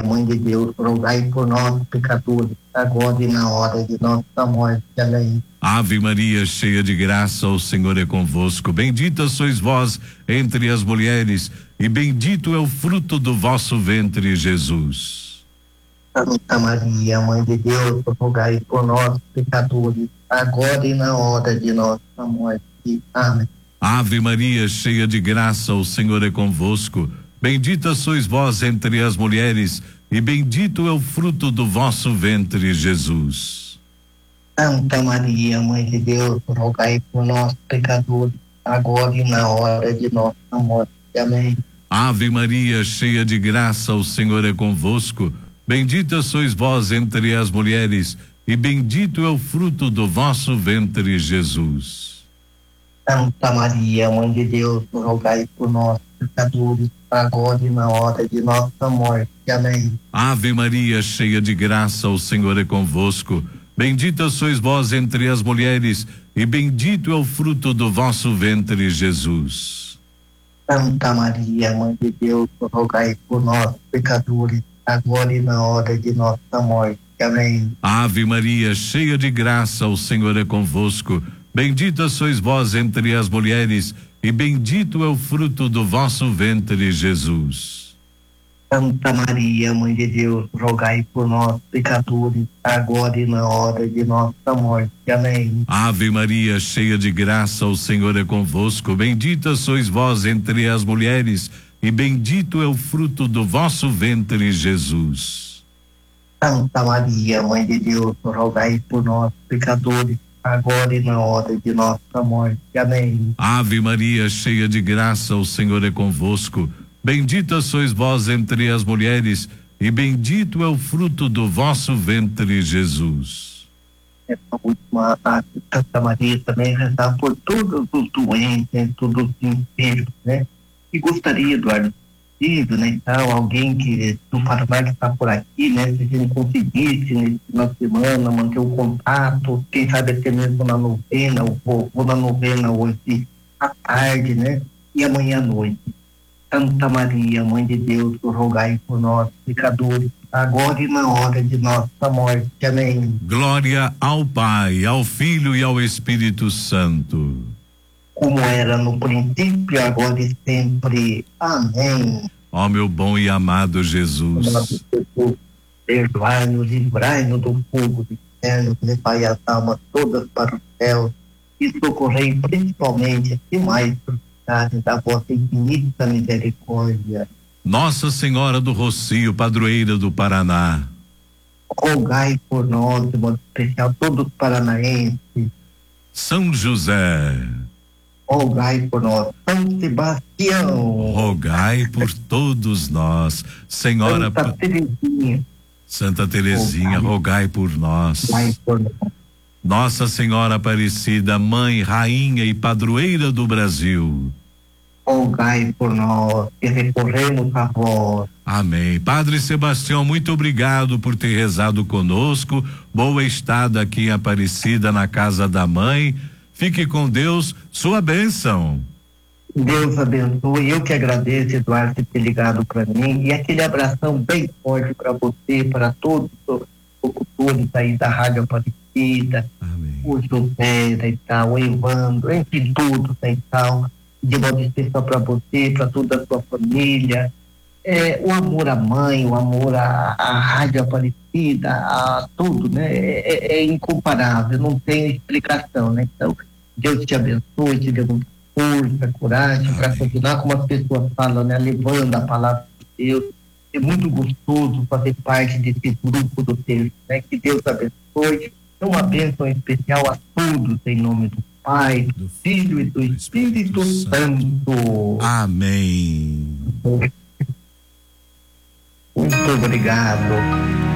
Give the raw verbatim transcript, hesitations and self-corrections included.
Mãe de Deus, rogai por nós, pecadores, agora e na hora de nossa morte. Amém. Ave Maria, cheia de graça, o Senhor é convosco. Bendita sois vós entre as mulheres, e bendito é o fruto do vosso ventre, Jesus. Santa Maria, Mãe de Deus, rogai por nós, pecadores, agora e na hora de nossa morte. Amém. Ave Maria, cheia de graça, o Senhor é convosco. Bendita sois vós entre as mulheres, e bendito é o fruto do vosso ventre, Jesus. Santa Maria, Mãe de Deus, rogai por nós, pecadores, agora e na hora de nossa morte. Amém. Ave Maria, cheia de graça, o Senhor é convosco. Bendita sois vós entre as mulheres, e bendito é o fruto do vosso ventre, Jesus. Santa Maria, Mãe de Deus, rogai por nós, pecadores, agora e na hora de nossa morte. Amém. Ave Maria, cheia de graça, o Senhor é convosco. Bendita sois vós entre as mulheres, e bendito é o fruto do vosso ventre, Jesus. Santa Maria, Mãe de Deus, rogai por nós, pecadores, agora e na hora de nossa morte. Amém. Ave Maria, cheia de graça, o Senhor é convosco. Bendita sois vós entre as mulheres, e bendito é o fruto do vosso ventre, Jesus. Santa Maria, Mãe de Deus, rogai por nós, pecadores, agora e na hora de nossa morte. Amém. Ave Maria, cheia de graça, o Senhor é convosco. Bendita sois vós entre as mulheres, e bendito é o fruto do vosso ventre, Jesus. Santa Maria, Mãe de Deus, rogai por nós, pecadores, agora e na hora de nossa morte. Amém. Ave Maria, cheia de graça, o Senhor é convosco. Bendita sois vós entre as mulheres, e bendito é o fruto do vosso ventre, Jesus. Essa última arte, Santa Maria, também rezar por todos os doentes, todos os enfermos, né? E gostaria, Eduardo, né, então, alguém que do Paraná que está por aqui, né, se a gente conseguisse nesse final de semana manter o contato, quem sabe até mesmo na novena, ou, ou na novena hoje à tarde, né, e amanhã à noite. Santa Maria, Mãe de Deus, rogai por nós, pecadores, agora e na hora de nossa morte. Amém. Glória ao Pai, ao Filho e ao Espírito Santo. Como era no princípio, agora e sempre. Amém. Ó meu bom e amado Jesus, perdoai-nos e livrai-nos do fogo do inferno, levai as almas todas para o céu e socorrei principalmente e mais precisarem da vossa infinita misericórdia. Nossa Senhora do Rocio, padroeira do Paraná, rogai por nós, de modo especial, todos os paranaenses. São José, rogai por nós. São Sebastião, rogai por todos nós. Senhora Santa Teresinha, Santa Teresinha, rogai, rogai por nós. Rogai por nós. Nossa Senhora Aparecida, Mãe, Rainha e Padroeira do Brasil, rogai por nós, que recorremos a vós. Amém. Padre Sebastião, muito obrigado por ter rezado conosco. Boa estada aqui em Aparecida, na casa da mãe. Fique com Deus, sua bênção. Deus abençoe, eu que agradeço, Eduardo, por ter ligado para mim, e aquele abração bem forte para você, para todos os locutores aí da Rádio Aparecida, amém, o José e tal, o Evandro, entre todos e tal, de modo especial para você, para toda a sua família, é, o amor à mãe, o amor à, à Rádio Aparecida, a tudo, né, é, é incomparável, não tem explicação, né, então Deus te abençoe, te dê muita força, coragem para continuar, como as pessoas falam, né, levando a palavra de Deus. É muito gostoso fazer parte desse grupo do Deus, né, que Deus abençoe. É uma bênção especial a todos, em nome do Pai, do Filho e do Espírito Santo. Amém. Muito obrigado.